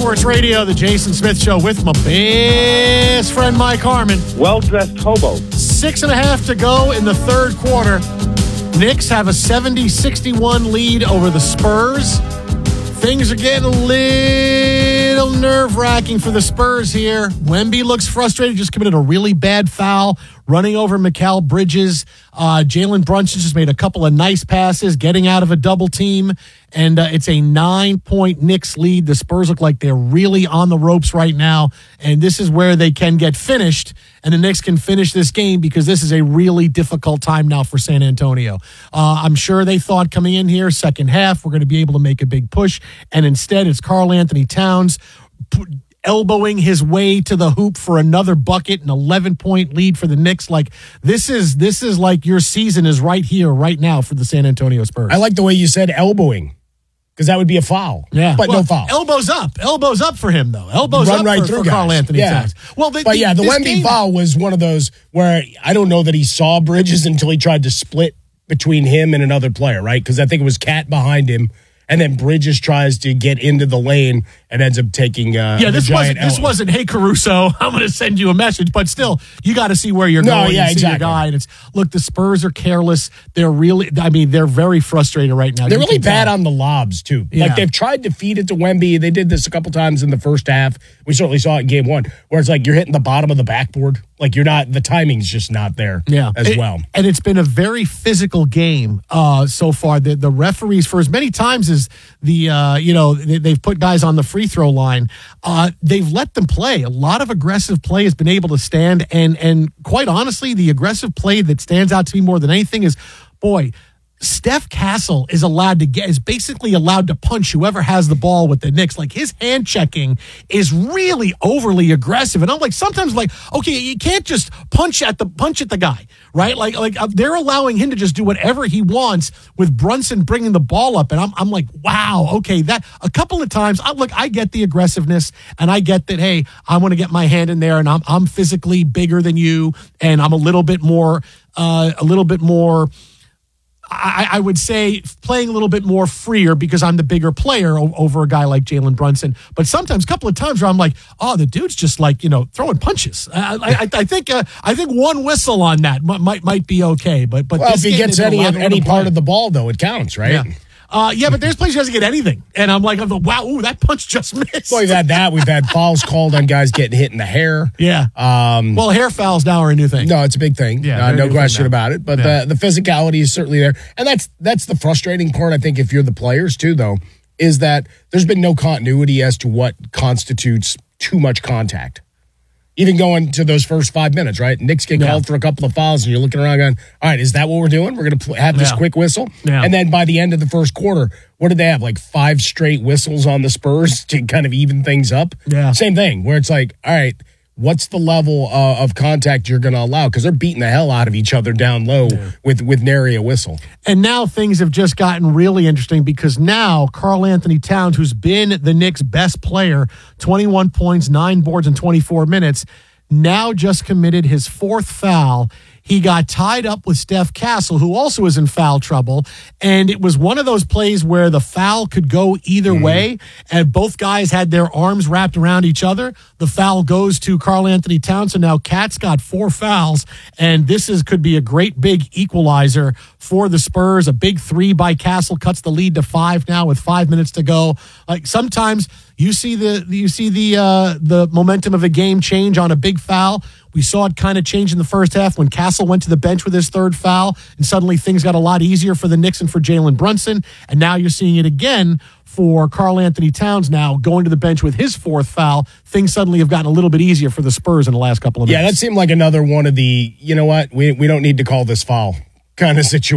Sports Radio, the Jason Smith Show with my best friend Mike Harmon. Well-dressed hobo. 6.5 to go in the third quarter. Knicks have a 70-61 lead over the Spurs. Things are getting a little nerve-wracking for the Spurs here. Wemby looks frustrated, just committed a really bad foul, running over Mikal Bridges. Jalen Brunson just made a couple of nice passes, getting out of a double team, and it's a 9-point Knicks lead. The Spurs look like they're really on the ropes right now, and this is where they can get finished, and the Knicks can finish this game because this is a really difficult time now for San Antonio. I'm sure they thought coming in here, second half, we're going to be able to make a big push, and instead it's Karl Anthony Towns elbowing his way to the hoop for another bucket, an 11-point lead for the Knicks. Like this is like your season is right here, right now for the San Antonio Spurs. I like the way you said elbowing, because that would be a foul. Yeah, but no foul. Elbows up for him though. Elbows run up right for, through for Karl Anthony Towns. Well, the Wemby foul was one of those where I don't know that he saw Bridges until he tried to split between him and another player, right? Because I think it was Cat behind him. And then Bridges tries to get into the lane and ends up taking this wasn't, hey, Caruso, I'm going to send you a message. But still, you got to see where you're going. Yeah, see your guy. And look, the Spurs are careless. They're very frustrated right now. They're really bad on the lobs, too. Yeah. Like, they've tried to feed it to Wemby. They did this a couple times in the first half. We certainly saw it in game one, where it's like you're hitting the bottom of the backboard. Like, the timing's just not there as well. And it's been a very physical game so far. The referees, for as many times as they've put guys on the free throw line, they've let them play. A lot of aggressive play has been able to stand. And quite honestly, the aggressive play that stands out to me more than anything is, Steph Castle is basically allowed to punch whoever has the ball with the Knicks. Like, his hand checking is really overly aggressive. And I'm like, sometimes like, okay, you can't just punch at the guy, right? Like they're allowing him to just do whatever he wants with Brunson bringing the ball up. And I'm like, wow, okay, that a couple of times, I get the aggressiveness and I get that, hey, I want to get my hand in there and I'm physically bigger than you and I'm a little bit more, I would say playing a little bit more freer because I'm the bigger player over a guy like Jalen Brunson. But sometimes, a couple of times where I'm like, oh, the dude's just like, throwing punches. I think one whistle on that might be okay. But if he gets any part of the ball, though, it counts, right? Yeah. But there's places he doesn't get anything. And I'm like, wow, ooh, that punch just missed. Well, we've had that. We've had fouls called on guys getting hit in the hair. Yeah. Well, hair fouls now are a new thing. No, it's a big thing. Yeah, no question about it. But the physicality is certainly there. And that's the frustrating part, I think, if you're the players, too, though, is that there's been no continuity as to what constitutes too much contact. Even going to those first 5 minutes, right? Knicks get called for a couple of fouls, and you're looking around going, all right, is that what we're doing? We're going to have this quick whistle? Yeah. And then by the end of the first quarter, what did they have, like 5 straight whistles on the Spurs to kind of even things up? Yeah. Same thing, where it's like, all right, what's the level of contact you're going to allow? Because they're beating the hell out of each other down low with nary a whistle. And now things have just gotten really interesting because now Karl Anthony Towns, who's been the Knicks' best player, 21 points, 9 boards in 24 minutes, now just committed his 4th foul. He got tied up with Steph Castle, who also is in foul trouble. And it was one of those plays where the foul could go either way. And both guys had their arms wrapped around each other. The foul goes to Karl Anthony Towns. So now Cat's got 4 fouls. And this could be a great big equalizer for the Spurs. A big 3 by Castle cuts the lead to 5 now with 5 minutes to go. Like sometimes you see the momentum of a game change on a big foul. We saw it kind of change in the first half when Castle went to the bench with his 3rd foul, and suddenly things got a lot easier for the Knicks and for Jalen Brunson. And now you're seeing it again for Karl Anthony Towns now going to the bench with his 4th foul. Things suddenly have gotten a little bit easier for the Spurs in the last couple of minutes. Yeah, that seemed like another one of the, you know what, we don't need to call this foul kind of situation.